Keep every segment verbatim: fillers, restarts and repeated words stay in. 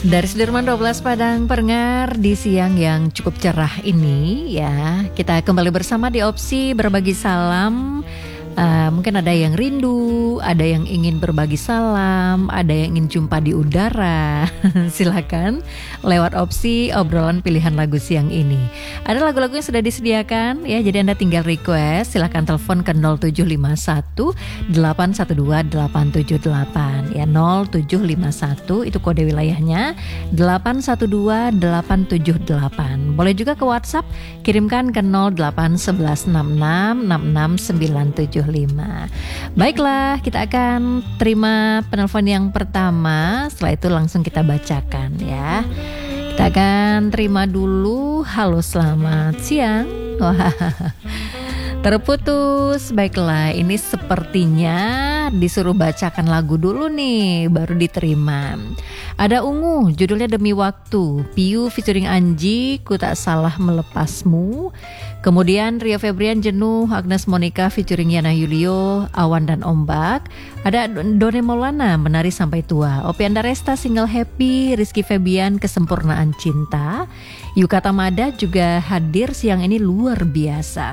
Dari Sudirman dua belas Padang Pendengar, di siang yang cukup cerah ini ya, kita kembali bersama di opsi berbagi salam. Uh, mungkin ada yang rindu, ada yang ingin berbagi salam, ada yang ingin jumpa di udara. Silakan lewat opsi obrolan pilihan lagu siang ini. Ada lagu-lagu yang sudah disediakan ya, jadi Anda tinggal request. Silakan telepon ke nol tujuh lima satu delapan satu dua delapan tujuh delapan ya, nol tujuh lima satu itu kode wilayahnya, delapan satu dua delapan tujuh delapan. Boleh juga ke WhatsApp, kirimkan ke nol delapan satu satu enam enam enam enam sembilan tujuh lima. Baiklah, kita akan terima penelpon yang pertama. Setelah itu langsung kita bacakan ya. Kita akan terima dulu. Halo, selamat siang. Wah, terputus. Baiklah, ini sepertinya disuruh bacakan lagu dulu nih, baru diterima. Ada Ungu, judulnya Demi Waktu. Piu featuring Anji, Ku Tak Salah Melepasmu. Kemudian Rio Febrian, Jenuh. Agnes Monica featuring Yana Yulio, Awan dan Ombak. Ada Done Maulana, Menari Sampai Tua. Opi Andaresta, single Happy. Rizky Febian, Kesempurnaan Cinta. Yuka Tamada juga hadir siang ini, luar biasa.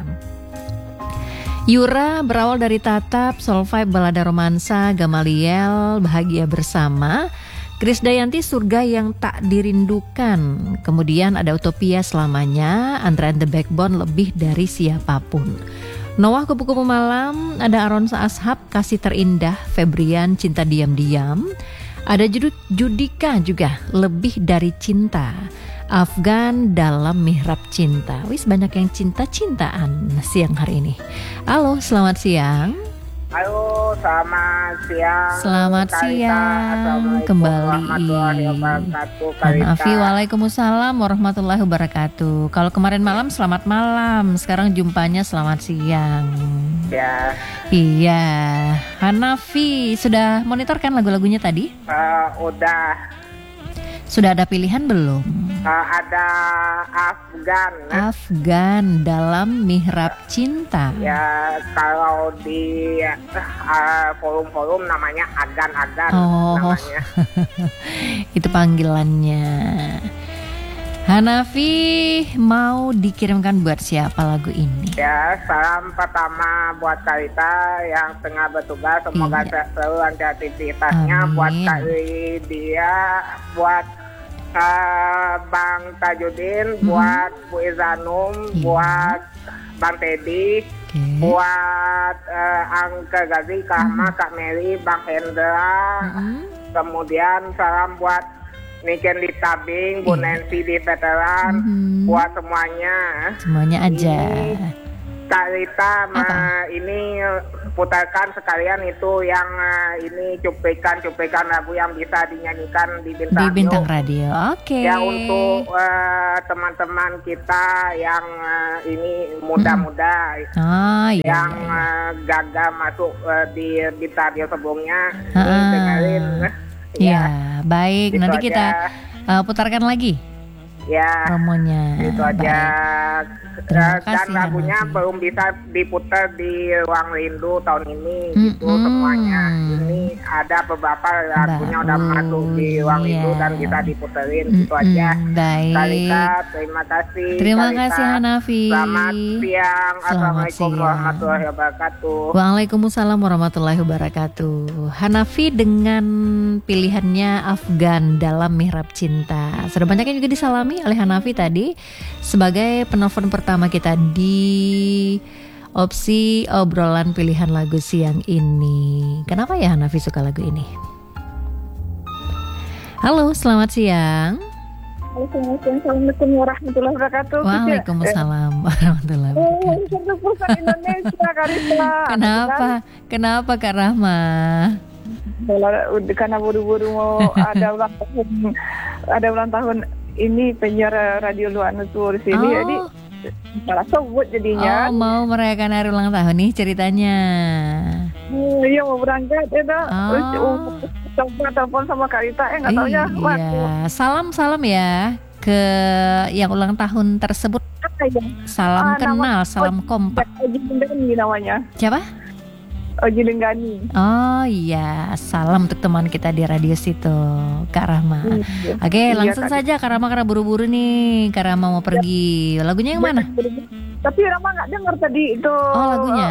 Yura, Berawal Dari Tatap, Soul Vibe, Balada Romansa, Gamaliel, Bahagia Bersama. Krisdayanti, Surga Yang Tak Dirindukan. Kemudian ada Utopia Selamanya, Andra and the Backbone, Lebih Dari Siapapun. Noah, Kupu-Kupu Malam. Ada Aronsa Ashab, Kasih Terindah. Febrian, Cinta Diam-Diam. Ada Judika juga, Lebih Dari Cinta. Afgan, Dalam Mihrab Cinta. Wis, banyak yang cinta-cintaan siang hari ini. Halo, selamat siang. Halo, selamat siang. Selamat Kalita, siang kembali. Hanafi, waalaikumsalam warahmatullahi wabarakatuh. Kalau kemarin malam selamat malam, sekarang jumpanya selamat siang. Ya. Iya, Hanafi sudah monitorkan lagu-lagunya tadi? Uh, udah. Sudah ada pilihan belum? Uh, ada Afgan. Afgan, Dalam Mihrab Cinta. Ya, kalau di uh, forum-forum namanya Agan-Agan. Oh, namanya. Itu panggilannya. Hanafi, mau dikirimkan buat siapa lagu ini? Ya, salam pertama buat Kalita yang tengah bertugas. Semoga iya. selalu lancar aktivitasnya. Buat Kak dia, buat Uh, Bang Tajudin, mm-hmm. buat Bu Izanum, yeah. buat Bang Teddy, okay. buat uh, Angka Gazi, Kak Ahmad, mm-hmm. Kak Mary, Bang Hendra, mm-hmm. kemudian salam buat Niken di Tabing, Bu yeah. Nancy di Veteran, mm-hmm. buat semuanya. Semuanya aja. Kak Rita, ma, ini putarkan sekalian itu yang uh, ini cuplikan-cuplikan lagu yang bisa dinyanyikan di Bintang, di Bintang Radio. Oke. Okay. Ya, untuk uh, teman-teman kita yang uh, ini muda-muda, hmm. oh, iya, yang uh, gagal masuk uh, di Bintang Radio sebelumnya, uh, ini dengerin. Ya, ya baik. Gitu nanti aja. Kita uh, putarkan lagi. Ya, promonya. Itu aja. Terima dan kasih, lagunya Hanafi. Belum bisa diputar di Ruang Rindu tahun ini, mm-hmm. gitu semuanya. Ini ada beberapa lagunya udah masuk di Ruang Rindu yeah. dan kita diputerin, mm-hmm. gitu aja. Baik. Kalita, terima kasih. Terima Kalita. kasih, Hanafi. Selamat siang. Selamat Assalamualaikum siang. warahmatullahi wabarakatuh. Waalaikumsalam warahmatullahi wabarakatuh. Hanafi dengan pilihannya Afgan, Dalam Mihrab Cinta. Sudah banyak yang juga disalami oleh Hanafi tadi sebagai penelpon pertama kita di opsi obrolan pilihan lagu siang ini. Kenapa ya Hanafi suka lagu ini? Halo, selamat siang. Assalamualaikum warahmatullahi wabarakatuh. Waalaikumsalam warahmatullahi wabarakatuh. Indonesia, Karita. Kenapa? Kenapa Kak Rahma? Karena buru-buru mau ada ulang tahun, ada ulang tahun ini penyiar radio luar negeri di sini, oh. jadi salah sebut jadinya. Oh, mau merayakan hari ulang tahun nih ceritanya. Hmm, iya, mau berangkat ya dah. Oh. Coba telepon sama Karita, eh nggak taunya. Iya, salam-salam ya ke yang ulang tahun tersebut. Salam ah, kenal, salam kompak. Haji Mendeni namanya. Siapa? Oji Lenggani. Oh iya, salam untuk teman kita di radio situ, Kak Rahma. Iya. Oke, Iya, langsung Kak. saja Kak Rahma karena buru-buru nih. Kak Rahma mau pergi. Lagunya yang mana? Tapi Rama nggak dengar tadi itu. Oh, lagunya.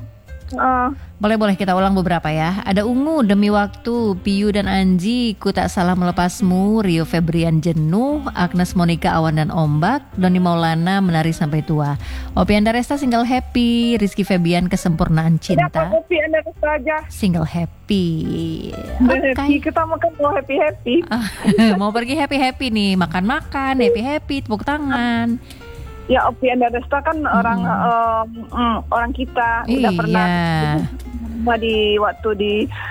Uh, Boleh-boleh kita ulang beberapa ya. Ada Ungu, Demi Waktu, Piyu dan Anji, Ku Tak Salah Melepasmu, Rio Febrian Jenuh, Agnes Monica Awan dan Ombak, Doni Maulana Menari Sampai Tua, Opi Andaresta Single Happy, Rizky Febian Kesempurnaan Dapat Cinta, kopi Anda saja. Single Happy. Happy, Oke. kita makan mau happy happy. Mau pergi happy-happy nih, makan-makan, happy-happy, tepuk tangan. Ya Opi Anda Desta kan orang um, mm, orang kita udah Iya. pernah cuma di waktu di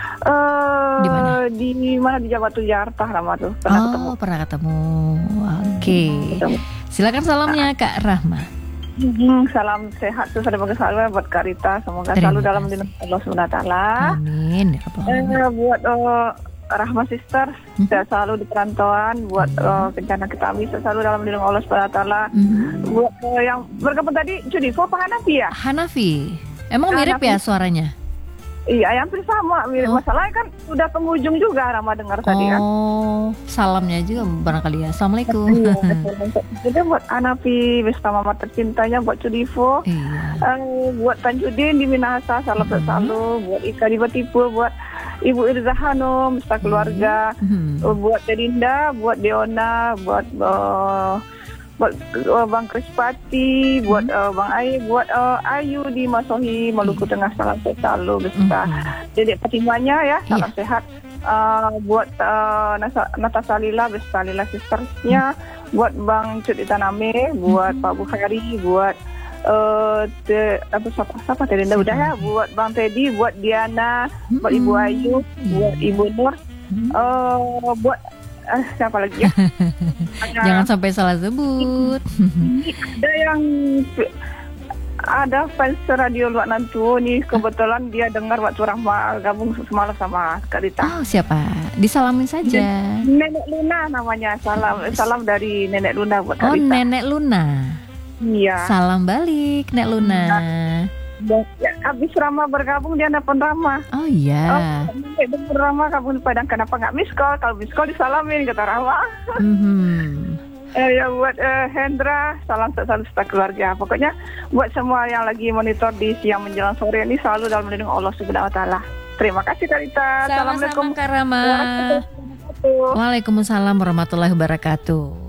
uh, Di mana? di mana di Jawa tuh Jakarta Rama tuh pernah ketemu. Oh, pernah ketemu. Oke. Ketemu. Silakan salamnya Kak Rahma. Hmm, salam sehat tuh semoga selalu buat Karita, semoga Terima selalu dalam kasih. lindungan Allah Subhanahu wa taala. Amin. Ya Rabbal Alamin. Eh, buat uh, Rahma Sister, Mhm. saya selalu di perantauan. Buat uh, Kencana Ketami, saya selalu dalam lindungan Allah Subhanahu wa taala. Mhm. Buat uh, yang bergabung tadi, Judifo Pak Hanafi ya? Hanafi. Emang mirip Hanafi. ya suaranya? Iya, hampir sama. Mirip. Oh. Masalahnya kan udah penghujung juga Rahma dengar tadi kan. Oh, salamnya juga barangkali ya. Assalamualaikum. Iya, jadi buat Hanafi, bersama mama tercintanya, buat Judifo, Iya. eh, buat Tanjudin di Minahasa, salam Mhm. selalu, buat Ika di Batipu, buat Ibu Irza Hanum, beserta keluarga, Mhm. eh, buat Dedinda, buat Deona, buat eh, buat eh, Bang Krispati, buat eh, Bang Ai, buat eh, Ayu di Masohi, Maluku Tengah, salam sehat selalu beserta Mhm. Dedek Fatimanya ya, salam Iya. sehat. Uh, buat uh, Nasa- Natasha Lila, beserta Lila Sistersnya, buat Bang Cut Itaname, buat Mhm. Pak Bukhari, buat uh, te, apa siapa siapa Terinda Siapa udah ya, lagi? buat Bang Teddy, buat Diana, buat Ibu Mhm. Ayu, buat Ibu Nur, Mhm. uh, buat uh, siapa lagi ya? Ada- Jangan sampai salah sebut. ada yang ada fans radio Luak Nantu nih, kebetulan dia dengar waktu Rahma gabung semalam sama Kak Rita. Oh, siapa? Disalamin saja. Nenek Luna namanya. Salam salam dari Nenek Luna buat Kak Oh, Rita. Nenek Luna. Iya. Salam balik, Nek Luna. Ya, habis Rama bergabung dia nelfon Rama. Oh iya. Oh, Nenek dengar Rama kamu di Padang, kenapa nggak miss call? Kalau miss call disalamin kata Rama. Mhm. Eh, ya buat eh, Hendra, salam selalu serta keluarga. Pokoknya buat semua yang lagi monitor di siang menjelang sore ini selalu dalam lindungan Allah Subhanahu wa taala. Terima kasih Kak Rita. Sama-sama Kak Rama. warahmatullahi wabarakatuh. Waalaikumsalam warahmatullahi wabarakatuh.